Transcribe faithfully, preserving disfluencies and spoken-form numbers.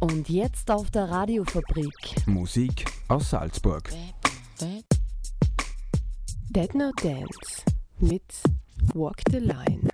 Und jetzt auf der Radiofabrik. Musik aus Salzburg. Dead No Dance mit Walk the Line.